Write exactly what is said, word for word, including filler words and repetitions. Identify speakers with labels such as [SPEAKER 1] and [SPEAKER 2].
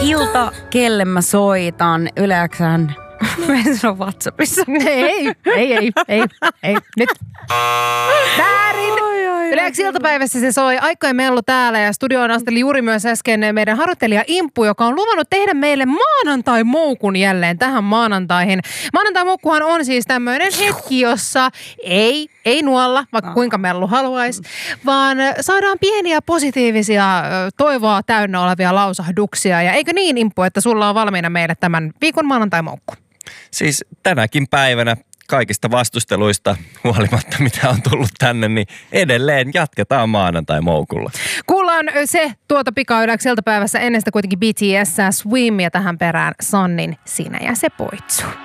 [SPEAKER 1] ilta, kelle mä soitan Yleäksän. Meidän se on WhatsAppissa.
[SPEAKER 2] Ei, ei, ei, ei, ei, nyt. Väärin. Yleensä iltapäivässä se soi Aikkojen mellu täällä ja studioon asteli juuri myös äsken meidän harjoittelija Imppu, joka on luvannut tehdä meille maanantai-moukun jälleen tähän maanantaihin. Maanantai-moukkuhan on siis tämmöinen hetki, jossa ei, ei nuolla, vaikka kuinka mellu haluaisi, vaan saadaan pieniä positiivisia toivoa täynnä olevia lausahduksia. Ja eikö niin, Imppu, että sulla on valmiina meille tämän viikon maanantai-moukku?
[SPEAKER 3] Siis tänäkin päivänä kaikista vastusteluista huolimatta, mitä on tullut tänne, niin edelleen jatketaan maanantai-moukulla.
[SPEAKER 2] Kuullaan se tuota pikaa Yleäksä iltapäivässä, ennen sitä kuitenkin B T S, Swim ja tähän perään Sunnin Sinä ja se poitsu.